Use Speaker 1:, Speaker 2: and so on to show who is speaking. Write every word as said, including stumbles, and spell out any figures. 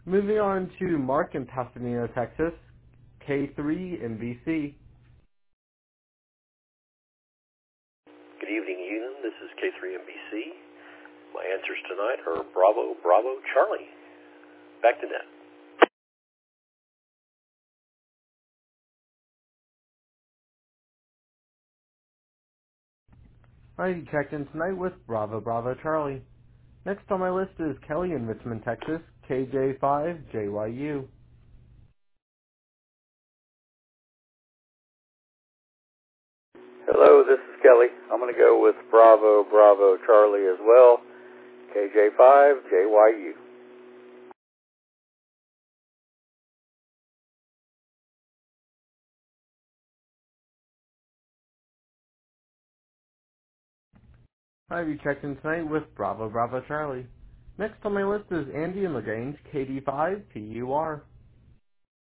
Speaker 1: Moving on to Mark in Pasadena, Texas, K three M B C.
Speaker 2: Good evening, Union. This is K three M B C. My answers tonight are Bravo, Bravo, Charlie. Back to net.
Speaker 1: Alright, you checked in tonight with Bravo, Bravo, Charlie. Next on my list is Kelly in Richmond, Texas, K J five J Y U.
Speaker 3: Hello, this is Kelly. I'm going to go with Bravo, Bravo, Charlie as well. K J five J Y U.
Speaker 1: Alright, you checked in tonight with Bravo, Bravo, Charlie. Next on my list is Andy in LaGrange, K D five P U R.